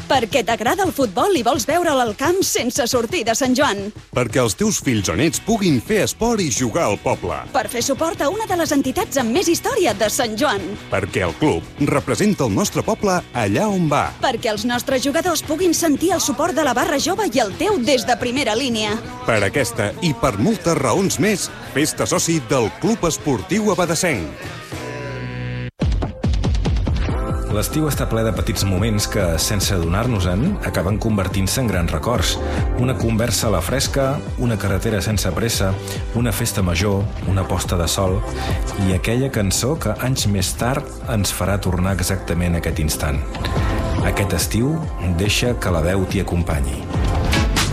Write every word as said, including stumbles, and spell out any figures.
Perquè t'agrada el futbol i vols veure'l al camp sense sortir de Sant Joan. Perquè els teus fills o nets puguin fer esport i jugar al poble. Per fer suport a una de les entitats amb més història de Sant Joan. Perquè el club representa el nostre poble allà on va. Perquè els nostres jugadors puguin sentir el suport de la barra jove i el teu des de primera línia. Per aquesta i per moltes raons més, fes-te soci del Club Esportiu Abadessenc. L'estiu està ple de petits moments que, sense adonar-nos-en, acaben convertint-se en grans records. Una conversa a la fresca, una carretera sense pressa, una festa major, una posta de sol i aquella cançó que anys més tard ens farà tornar exactament a aquest instant. Aquest estiu, deixa que la veu t'hi acompanyi.